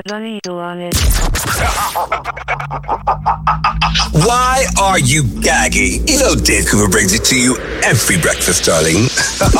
put Donito on it. Why are you gagging? You know Dave Cooper brings it to you every breakfast, darling.